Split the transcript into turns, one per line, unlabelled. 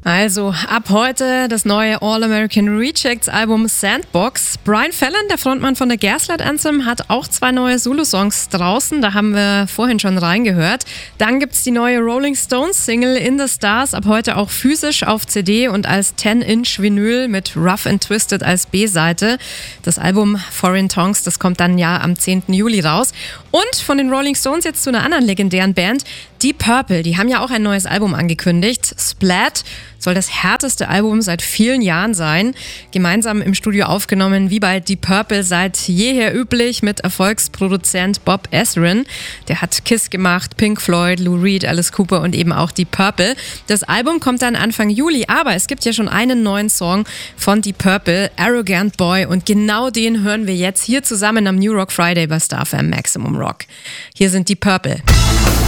Also ab heute das neue All-American Rejects Album Sandbox. Brian Fallon, der Frontmann von der Gaslight Anthem, hat auch 2 neue Solo-Songs draußen. Da haben wir vorhin schon reingehört. Dann gibt es die neue Rolling Stones Single In the Stars. Ab heute auch physisch auf CD und als 10-Inch Vinyl mit Rough and Twisted als B-Seite. Das Album Foreign Tongues, das kommt dann ja am 10. Juli raus. Und von den Rolling Stones jetzt zu einer anderen legendären Band, Deep Purple. Die haben ja auch ein neues Album angekündigt. Splat soll das härteste Album seit vielen Jahren sein. Gemeinsam im Studio aufgenommen, wie bei Deep Purple seit jeher üblich, mit Erfolgsproduzent Bob Ezrin. Der hat Kiss gemacht, Pink Floyd, Lou Reed, Alice Cooper und eben auch Deep Purple. Das Album kommt dann Anfang Juli, aber es gibt ja schon einen neuen Song von Deep Purple, Arrogant Boy. Und genau den hören wir jetzt hier zusammen am New Rock Friday bei Star FM Maximum Rock. Hier sind Deep Purple.